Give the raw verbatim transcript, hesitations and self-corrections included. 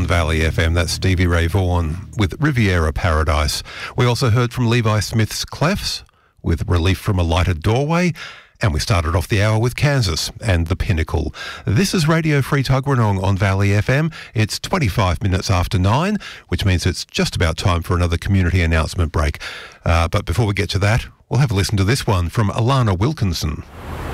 Valley F M. That's Stevie Ray Vaughan with Riviera Paradise. We also heard from Levi Smith's Clefs with Relief from a Lighted Doorway. And we started off the hour with Kansas and The Pinnacle. This is Radio Free Tuggeranong on Valley F M. It's twenty-five minutes after nine, which means it's just about time for another community announcement break. Uh, but before we get to that, we'll have a listen to this one from Alana Wilkinson.